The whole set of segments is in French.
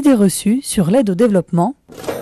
Idées reçues sur l'aide au développement.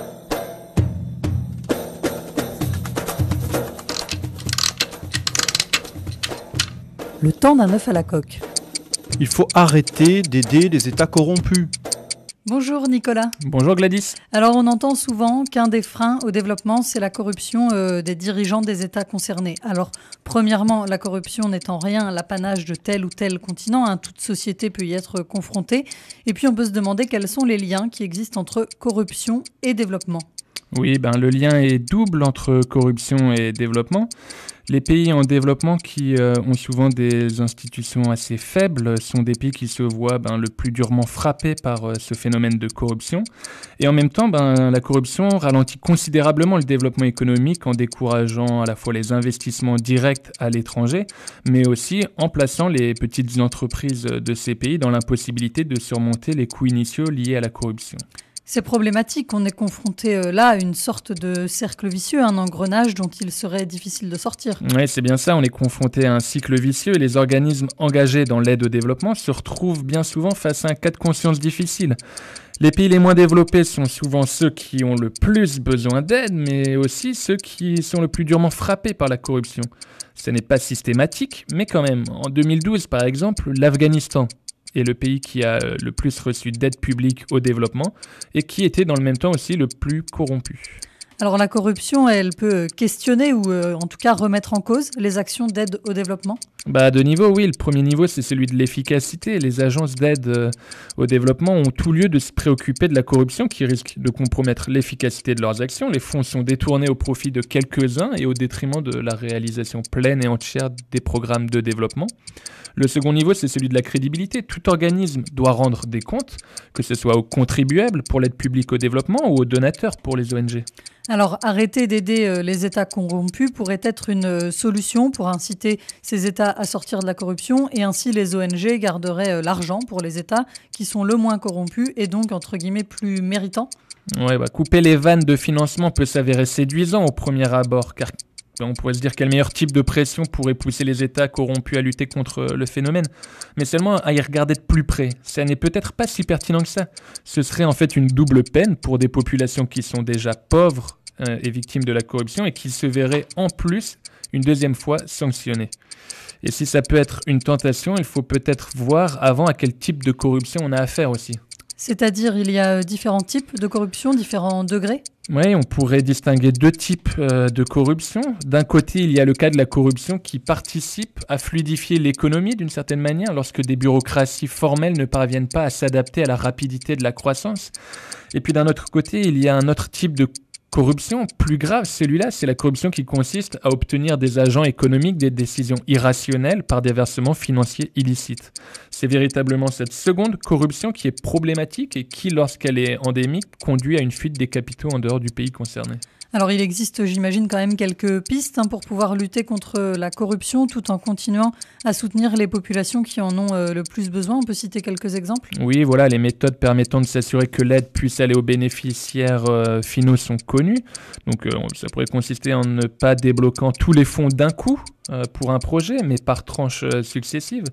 Le temps d'un œuf à la coque. Il faut arrêter d'aider les États corrompus. Bonjour Nicolas. Bonjour Gladys. Alors on entend souvent qu'un des freins au développement, c'est la corruption des dirigeants des États concernés. Alors premièrement, la corruption n'est en rien l'apanage de tel ou tel continent, toute société peut y être confrontée. Et puis on peut se demander quels sont les liens qui existent entre corruption et développement. Oui, le lien est double entre corruption et développement. Les pays en développement qui ont souvent des institutions assez faibles sont des pays qui se voient le plus durement frappés par ce phénomène de corruption. Et en même temps, la corruption ralentit considérablement le développement économique en décourageant à la fois les investissements directs à l'étranger, mais aussi en plaçant les petites entreprises de ces pays dans l'impossibilité de surmonter les coûts initiaux liés à la corruption. C'est problématique, on est confronté là à une sorte de cercle vicieux, un engrenage dont il serait difficile de sortir. Oui, c'est bien ça, on est confronté à un cycle vicieux et les organismes engagés dans l'aide au développement se retrouvent bien souvent face à un cas de conscience difficile. Les pays les moins développés sont souvent ceux qui ont le plus besoin d'aide, mais aussi ceux qui sont le plus durement frappés par la corruption. Ce n'est pas systématique, mais quand même. En 2012, par exemple, l'Afghanistan est le pays qui a le plus reçu d'aide publique au développement et qui était dans le même temps aussi le plus corrompu. Alors la corruption, elle peut questionner ou en tout cas remettre en cause les actions d'aide au développement ? À deux niveaux, oui. Le premier niveau, c'est celui de l'efficacité. Les agences d'aide au développement ont tout lieu de se préoccuper de la corruption qui risque de compromettre l'efficacité de leurs actions. Les fonds sont détournés au profit de quelques-uns et au détriment de la réalisation pleine et entière des programmes de développement. Le second niveau, c'est celui de la crédibilité. Tout organisme doit rendre des comptes, que ce soit aux contribuables pour l'aide publique au développement ou aux donateurs pour les ONG. Alors, arrêter d'aider les États corrompus pourrait être une solution pour inciter ces États à sortir de la corruption et ainsi les ONG garderaient l'argent pour les États qui sont le moins corrompus et donc, entre guillemets, plus méritants. Ouais, couper les vannes de financement peut s'avérer séduisant au premier abord, car on pourrait se dire quel meilleur type de pression pourrait pousser les États corrompus à lutter contre le phénomène. Mais seulement à y regarder de plus près, ça n'est peut-être pas si pertinent que ça. Ce serait en fait une double peine pour des populations qui sont déjà pauvres et victimes de la corruption et qui se verraient en plus une deuxième fois sanctionnées. Et si ça peut être une tentation, il faut peut-être voir avant à quel type de corruption on a affaire aussi. C'est-à-dire, il y a différents types de corruption, différents degrés ? Oui, on pourrait distinguer deux types de corruption. D'un côté, il y a le cas de la corruption qui participe à fluidifier l'économie d'une certaine manière lorsque des bureaucraties formelles ne parviennent pas à s'adapter à la rapidité de la croissance. Et puis d'un autre côté, il y a un autre type de corruption plus grave, celui-là, c'est la corruption qui consiste à obtenir des agents économiques des décisions irrationnelles par des versements financiers illicites. C'est véritablement cette seconde corruption qui est problématique et qui, lorsqu'elle est endémique, conduit à une fuite des capitaux en dehors du pays concerné. Alors il existe, j'imagine, quand même quelques pistes pour pouvoir lutter contre la corruption tout en continuant à soutenir les populations qui en ont le plus besoin. On peut citer quelques exemples ? Oui, voilà, les méthodes permettant de s'assurer que l'aide puisse aller aux bénéficiaires finaux sont connues. Donc ça pourrait consister en ne pas débloquant tous les fonds d'un coup pour un projet, mais par tranches successives.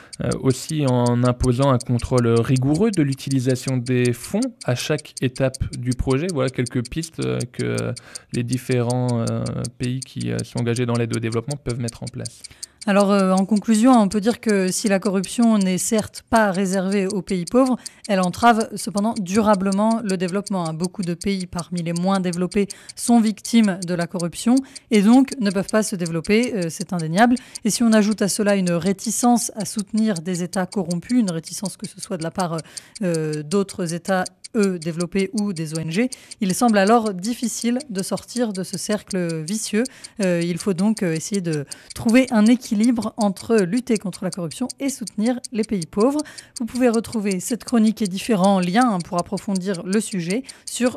Aussi en imposant un contrôle rigoureux de l'utilisation des fonds à chaque étape du projet. Voilà quelques pistes que les différents pays qui sont engagés dans l'aide au développement peuvent mettre en place. Alors, en conclusion, on peut dire que si la corruption n'est certes pas réservée aux pays pauvres, elle entrave cependant durablement le développement. Beaucoup de pays parmi les moins développés sont victimes de la corruption et donc ne peuvent pas se développer, c'est indéniable. Et si on ajoute à cela une réticence à soutenir des États corrompus, une réticence que ce soit de la part d'autres États développés ou des ONG, il semble alors difficile de sortir de ce cercle vicieux. Il faut donc essayer de trouver un équilibre entre lutter contre la corruption et soutenir les pays pauvres. Vous pouvez retrouver cette chronique et différents liens pour approfondir le sujet sur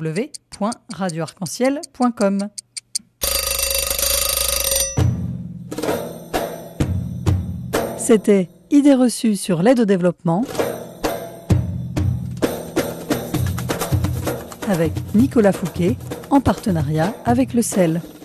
www.radioarc-en-ciel.com. C'était Idées reçues sur l'aide au développement avec Nicolas Fouquet, en partenariat avec le CEL.